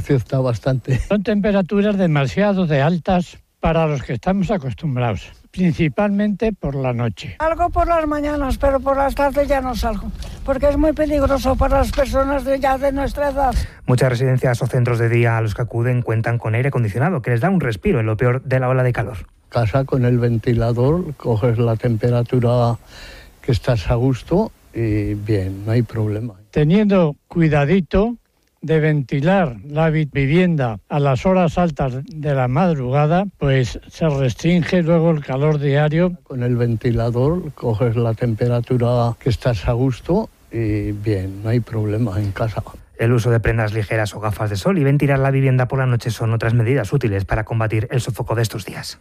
precio está bastante. Son temperaturas demasiado altas para los que estamos acostumbrados, principalmente por la noche. Salgo por las mañanas, pero por las tardes ya no salgo, porque es muy peligroso para las personas ya de nuestra edad. Muchas residencias o centros de día a los que acuden cuentan con aire acondicionado, que les da un respiro en lo peor de la ola de calor. Casa con el ventilador, coges la temperatura que estás a gusto y bien, no hay problema. Teniendo cuidadito de ventilar la vivienda a las horas altas de la madrugada, pues se restringe luego el calor diario. Con el ventilador coges la temperatura que estás a gusto y bien, no hay problema en casa. El uso de prendas ligeras o gafas de sol y ventilar la vivienda por la noche son otras medidas útiles para combatir el sofoco de estos días.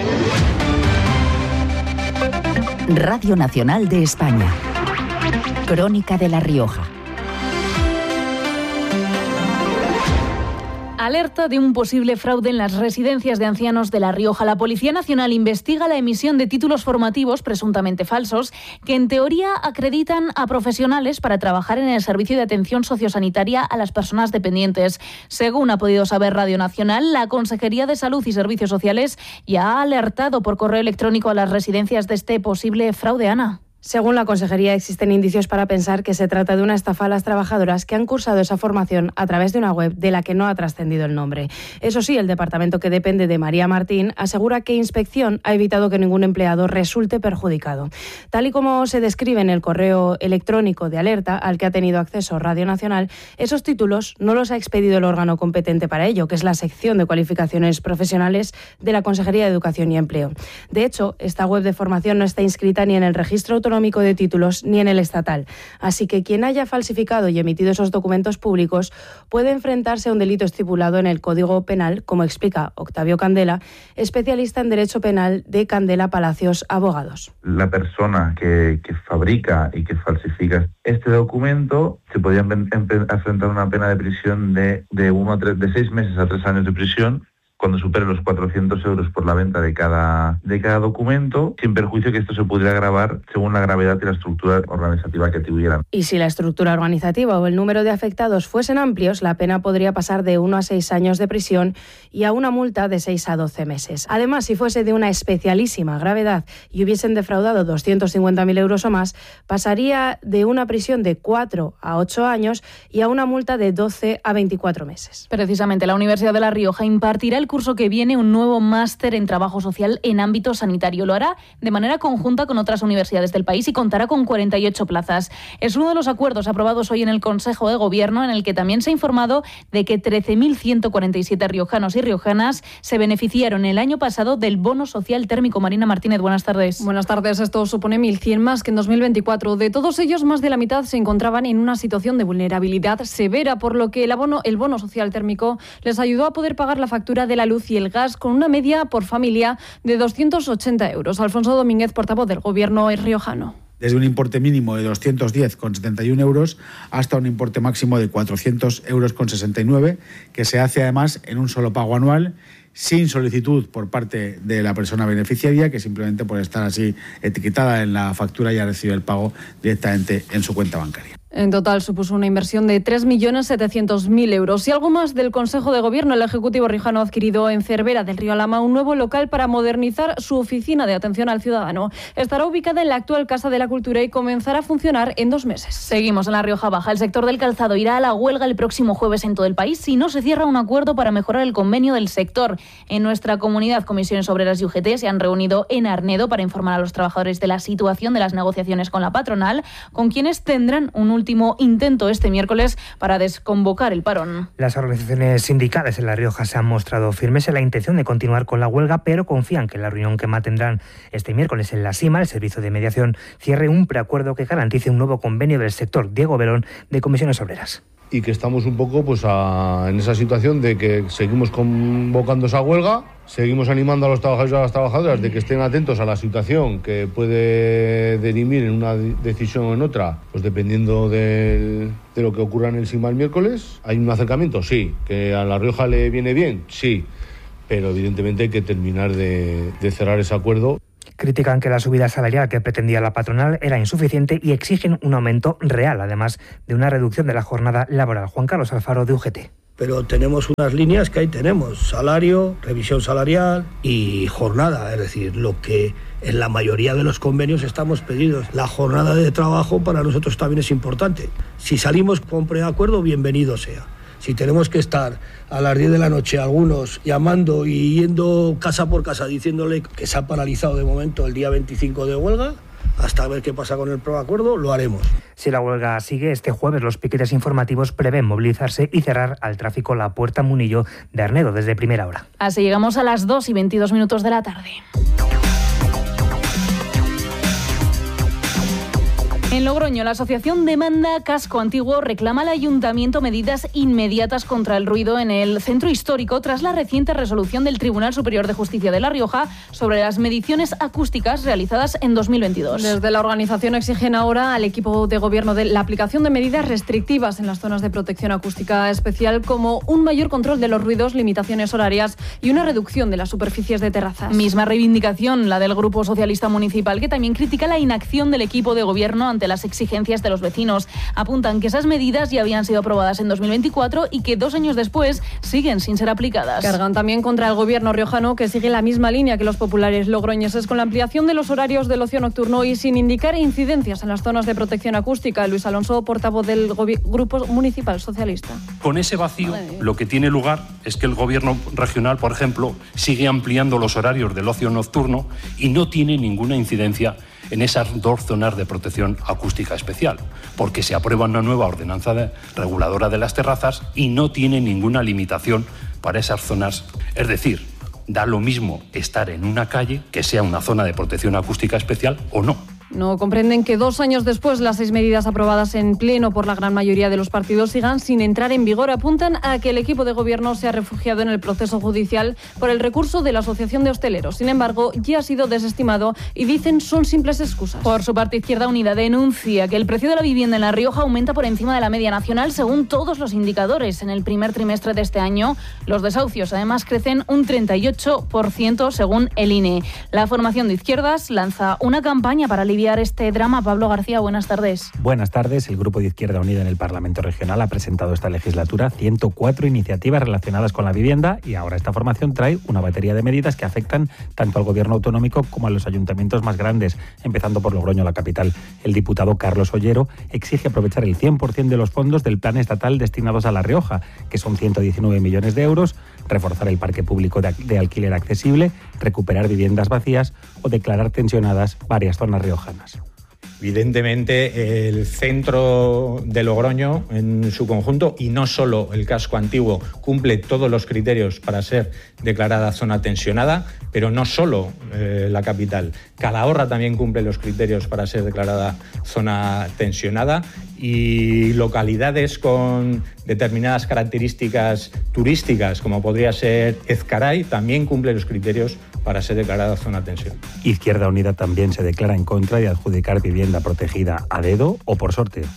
Radio Nacional de España. Crónica de La Rioja. Alerta de un posible fraude en las residencias de ancianos de La Rioja. La Policía Nacional investiga la emisión de títulos formativos presuntamente falsos que en teoría acreditan a profesionales para trabajar en el servicio de atención sociosanitaria a las personas dependientes. Según ha podido saber Radio Nacional, la Consejería de Salud y Servicios Sociales ya ha alertado por correo electrónico a las residencias de este posible fraude, Ana. Según la Consejería, existen indicios para pensar que se trata de una estafa a las trabajadoras que han cursado esa formación a través de una web de la que no ha trascendido el nombre. Eso sí, el departamento que depende de María Martín asegura que Inspección ha evitado que ningún empleado resulte perjudicado. Tal y como se describe en el correo electrónico de alerta al que ha tenido acceso Radio Nacional, esos títulos no los ha expedido el órgano competente para ello, que es la sección de cualificaciones profesionales de la Consejería de Educación y Empleo. De hecho, esta web de formación no está inscrita ni en el registro autonómico de títulos ni en el estatal. Así que quien haya falsificado y emitido esos documentos públicos puede enfrentarse a un delito estipulado en el Código Penal, como explica Octavio Candela, especialista en Derecho Penal de Candela Palacios Abogados. La persona que fabrica y que falsifica este documento se podría enfrentar una pena de prisión de 6 meses a 3 años de prisión cuando supere los 400 euros por la venta de cada documento, sin perjuicio que esto se pudiera agravar según la gravedad y la estructura organizativa que tuvieran. Y si la estructura organizativa o el número de afectados fuesen amplios, la pena podría pasar de 1 a 6 años de prisión y a una multa de 6 a 12 meses. Además, si fuese de una especialísima gravedad y hubiesen defraudado 250.000 euros o más, pasaría de una prisión de 4 a 8 años y a una multa de 12 a 24 meses. Precisamente, la Universidad de La Rioja impartirá el curso que viene un nuevo máster en trabajo social en ámbito sanitario. Lo hará de manera conjunta con otras universidades del país y contará con 48 plazas. Es uno de los acuerdos aprobados hoy en el Consejo de Gobierno, en el que también se ha informado de que 13.147 riojanos y riojanas se beneficiaron el año pasado del bono social térmico. Marina Martínez, buenas tardes. Buenas tardes. Esto supone 1.100 más que en 2024. De todos ellos, más de la mitad se encontraban en una situación de vulnerabilidad severa, por lo que el bono social térmico les ayudó a poder pagar la factura de la luz y el gas con una media por familia de 280 euros. Alfonso Domínguez, portavoz del Gobierno riojano. Desde un importe mínimo de 210,71 euros hasta un importe máximo de 400,69 euros, que se hace además en un solo pago anual, sin solicitud por parte de la persona beneficiaria, que simplemente por estar así etiquetada en la factura ya recibe el pago directamente en su cuenta bancaria. En total supuso una inversión de 3.700.000 euros. Y algo más del Consejo de Gobierno. El Ejecutivo riojano ha adquirido en Cervera del Río Alhama un nuevo local para modernizar su oficina de atención al ciudadano. Estará ubicada en la actual Casa de la Cultura y comenzará a funcionar en 2 meses. Seguimos en La Rioja Baja. El sector del calzado irá a la huelga el próximo jueves en todo el país si no se cierra un acuerdo para mejorar el convenio del sector. En nuestra comunidad, Comisiones Obreras y UGT se han reunido en Arnedo para informar a los trabajadores de la situación de las negociaciones con la patronal, con quienes tendrán un último intento este miércoles para desconvocar el parón. Las organizaciones sindicales en La Rioja se han mostrado firmes en la intención de continuar con la huelga, pero confían que en la reunión que mantendrán este miércoles en la SIMA, el Servicio de Mediación, cierre un preacuerdo que garantice un nuevo convenio del sector. Diego Belón, de Comisiones Obreras. Y que estamos un poco en esa situación de que seguimos convocando esa huelga, seguimos animando a los trabajadores y a las trabajadoras de que estén atentos a la situación que puede derimir en una decisión o en otra, pues dependiendo de lo que ocurra en el SIMA el miércoles. ¿Hay un acercamiento? Sí. ¿Que a La Rioja le viene bien? Sí. Pero evidentemente hay que terminar de cerrar ese acuerdo. Critican que la subida salarial que pretendía la patronal era insuficiente y exigen un aumento real, además de una reducción de la jornada laboral. Juan Carlos Alfaro, de UGT. pero tenemos unas líneas que ahí tenemos: salario, revisión salarial y jornada, es decir, lo que en la mayoría de los convenios estamos pedidos. La jornada de trabajo para nosotros también es importante. Si salimos con preacuerdo, bienvenido sea. Si tenemos que estar a las 10 de la noche algunos llamando y yendo casa por casa diciéndole que se ha paralizado de momento el día 25 de huelga, hasta ver qué pasa con el preacuerdo, lo haremos. Si la huelga sigue, este jueves los piquetes informativos prevén movilizarse y cerrar al tráfico la Puerta Munillo de Arnedo desde primera hora. Así llegamos a las 2:22 de la tarde. En Logroño, la asociación Demanda Casco Antiguo reclama al ayuntamiento medidas inmediatas contra el ruido en el centro histórico tras la reciente resolución del Tribunal Superior de Justicia de La Rioja sobre las mediciones acústicas realizadas en 2022. Desde la organización exigen ahora al equipo de gobierno de la aplicación de medidas restrictivas en las zonas de protección acústica especial, como un mayor control de los ruidos, limitaciones horarias y una reducción de las superficies de terrazas. Misma reivindicación la del Grupo Socialista Municipal, que también critica la inacción del equipo de gobierno ante las exigencias de los vecinos. Apuntan que esas medidas ya habían sido aprobadas en 2024 y que 2 años después siguen sin ser aplicadas. Cargan también contra el gobierno riojano, que sigue la misma línea que los populares logroñeses, con la ampliación de los horarios del ocio nocturno y sin indicar incidencias en las zonas de protección acústica. Luis Alonso, portavoz del Grupo Municipal Socialista. Con ese vacío, lo que tiene lugar es que el gobierno regional, por ejemplo, sigue ampliando los horarios del ocio nocturno y no tiene ninguna incidencia en esas 2 zonas de protección acústica especial, porque se aprueba una nueva ordenanza reguladora de las terrazas y no tiene ninguna limitación para esas zonas. Es decir, da lo mismo estar en una calle que sea una zona de protección acústica especial o no. No comprenden que 2 años después las 6 medidas aprobadas en pleno por la gran mayoría de los partidos sigan sin entrar en vigor. Apuntan a que el equipo de gobierno se ha refugiado en el proceso judicial por el recurso de la Asociación de Hosteleros. Sin embargo, ya ha sido desestimado y dicen son simples excusas. Por su parte, Izquierda Unida denuncia que el precio de la vivienda en La Rioja aumenta por encima de la media nacional según todos los indicadores. En el primer trimestre de este año, los desahucios además crecen un 38% según el INE. La formación de izquierdas lanza una campaña para aliviar este drama. Pablo García, buenas tardes. Buenas tardes. El Grupo de Izquierda Unida en el Parlamento Regional ha presentado esta legislatura 104 iniciativas relacionadas con la vivienda y ahora esta formación trae una batería de medidas que afectan tanto al gobierno autonómico como a los ayuntamientos más grandes, empezando por Logroño, la capital. El diputado Carlos Ollero exige aprovechar el 100% de los fondos del plan estatal destinados a La Rioja, que son 119 millones de euros, reforzar el parque público de alquiler accesible, recuperar viviendas vacías o declarar tensionadas varias zonas riojanas. Evidentemente, el centro de Logroño en su conjunto, y no solo el casco antiguo, cumple todos los criterios para ser declarada zona tensionada, pero no solo la capital. Calahorra también cumple los criterios para ser declarada zona tensionada, y localidades con determinadas características turísticas, como podría ser Ezcaray, también cumple los criterios para ser declarada zona tensión. Izquierda Unida también se declara en contra de adjudicar vivienda protegida a dedo o por sorteo.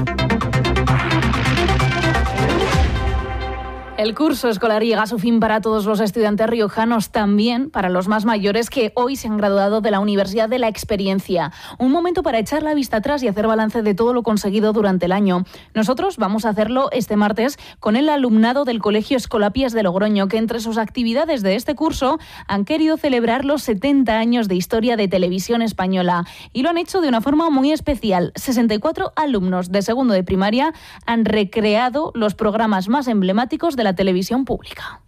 El curso escolar llega a su fin para todos los estudiantes riojanos, también para los más mayores que hoy se han graduado de la Universidad de la Experiencia. Un momento para echar la vista atrás y hacer balance de todo lo conseguido durante el año. Nosotros vamos a hacerlo este martes con el alumnado del Colegio Escolapias de Logroño, que entre sus actividades de este curso han querido celebrar los 70 años de historia de Televisión Española. Y lo han hecho de una forma muy especial. 64 alumnos de segundo de primaria han recreado los programas más emblemáticos de la televisión pública.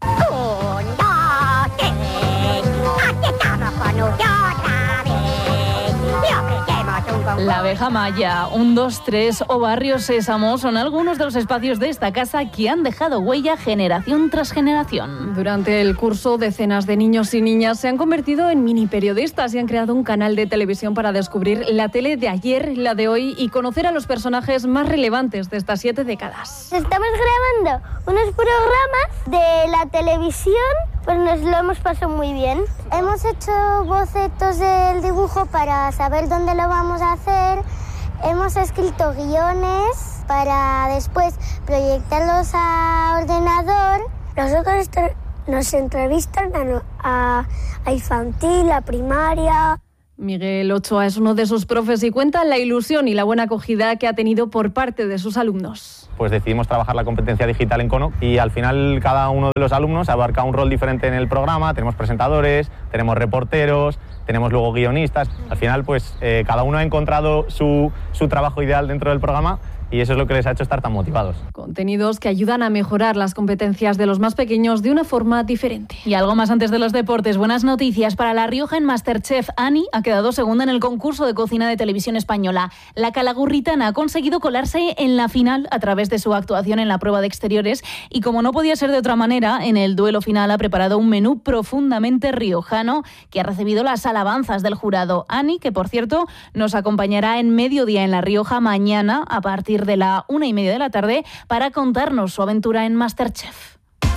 La Abeja Maya, 1, 2, 3 o Barrio Sésamo son algunos de los espacios de esta casa que han dejado huella generación tras generación. Durante el curso, decenas de niños y niñas se han convertido en mini periodistas y han creado un canal de televisión para descubrir la tele de ayer, la de hoy y conocer a los personajes más relevantes de estas 7 décadas. Estamos grabando unos programas de la televisión, pues nos lo hemos pasado muy bien. Hemos hecho bocetos del dibujo para saber dónde lo vamos a hacer. Hemos escrito guiones para después proyectarlos a ordenador. Nosotros nos entrevistan a infantil, a primaria. Miguel Ochoa es uno de sus profes y cuenta la ilusión y la buena acogida que ha tenido por parte de sus alumnos. Pues decidimos trabajar la competencia digital en Cono y al final cada uno de los alumnos abarca un rol diferente en el programa. Tenemos presentadores, tenemos reporteros, tenemos luego guionistas. Al final pues cada uno ha encontrado su trabajo ideal dentro del programa y eso es lo que les ha hecho estar tan motivados. Contenidos que ayudan a mejorar las competencias de los más pequeños de una forma diferente. Y algo más antes de los deportes, buenas noticias para La Rioja en MasterChef. Ani ha quedado segunda en el concurso de cocina de televisión española. La calagurritana ha conseguido colarse en la final a través de su actuación en la prueba de exteriores y, como no podía ser de otra manera, en el duelo final ha preparado un menú profundamente riojano que ha recibido las alabanzas del jurado. Ani, que por cierto nos acompañará en Mediodía en La Rioja mañana a partir de la 1:30 de la tarde para contarnos su aventura en MasterChef.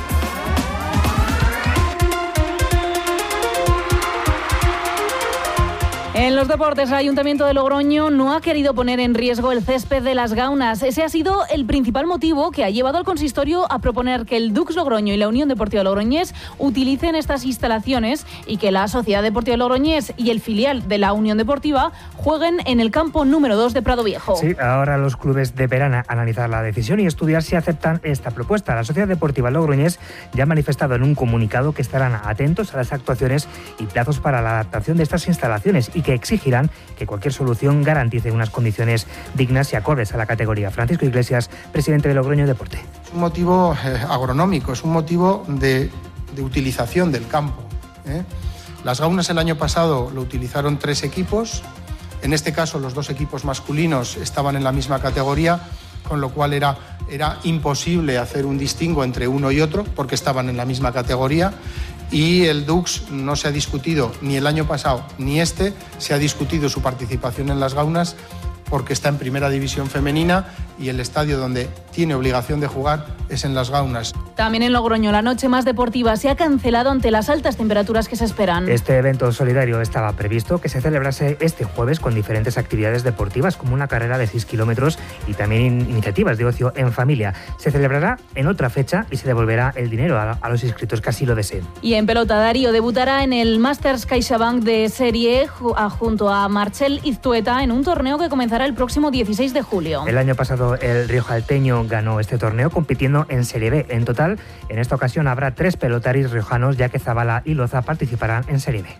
En los deportes, el Ayuntamiento de Logroño no ha querido poner en riesgo el césped de las Gaunas. Ese ha sido el principal motivo que ha llevado al consistorio a proponer que el Dux Logroño y la Unión Deportiva Logroñés utilicen estas instalaciones y que la Sociedad Deportiva Logroñés y el filial de la Unión Deportiva jueguen en el campo número 2 de Prado Viejo. Sí, ahora los clubes deberán analizar la decisión y estudiar si aceptan esta propuesta. La Sociedad Deportiva Logroñés ya ha manifestado en un comunicado que estarán atentos a las actuaciones y plazos para la adaptación de estas instalaciones y que exigirán que cualquier solución garantice unas condiciones dignas y acordes a la categoría. Francisco Iglesias, presidente de Logroño Deporte. Es un motivo agronómico, es un motivo de utilización del campo. Las Gaunas el año pasado lo utilizaron 3 equipos, en este caso los 2 equipos masculinos estaban en la misma categoría, con lo cual era imposible hacer un distingo entre uno y otro porque estaban en la misma categoría. Y el Dux no se ha discutido ni el año pasado ni se ha discutido su participación en las Gaunas porque está en primera división femenina y el estadio donde tiene obligación de jugar es en las Gaunas. También en Logroño, la noche más deportiva se ha cancelado ante las altas temperaturas que se esperan. Este evento solidario estaba previsto que se celebrase este jueves con diferentes actividades deportivas como una carrera de 6 kilómetros y también iniciativas de ocio en familia. Se celebrará en otra fecha y se devolverá el dinero a los inscritos que así lo deseen. Y en pelota, Darío debutará en el Masters CaixaBank de Serie junto a Marcel Iztueta en un torneo que comenzará el próximo 16 de julio. El año pasado el riojalteño ganó este torneo compitiendo en Serie B. En total, en esta ocasión habrá 3 pelotaris riojanos, ya que Zabala y Loza participarán en Serie B.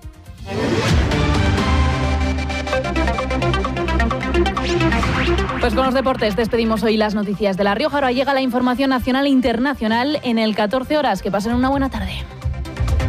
Pues con los deportes despedimos hoy las noticias de La Rioja. Ahora llega la información nacional e internacional en el 14 horas. Que pasen una buena tarde.